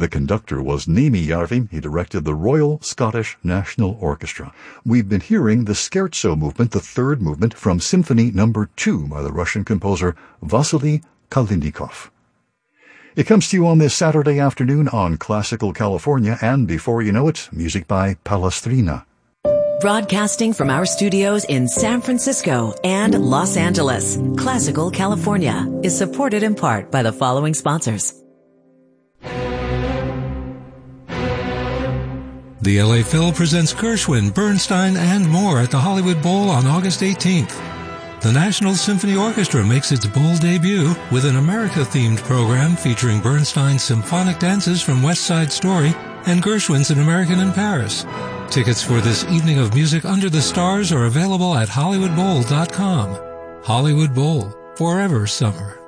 The conductor was Niemi Järvi. He directed the Royal Scottish National Orchestra. We've been hearing the Scherzo movement, the third movement, from Symphony No. 2 by the Russian composer Vasily Kalinikov. It comes to you on this Saturday afternoon on Classical California, and before you know it, music by Palestrina. Broadcasting from our studios in San Francisco and Los Angeles, Classical California is supported in part by the following sponsors. The LA Phil presents Gershwin, Bernstein, and more at the Hollywood Bowl on August 18th. The National Symphony Orchestra makes its bowl debut with an America-themed program featuring Bernstein's symphonic dances from West Side Story and Gershwin's An American in Paris. Tickets for this evening of music under the stars are available at HollywoodBowl.com. Hollywood Bowl, forever summer.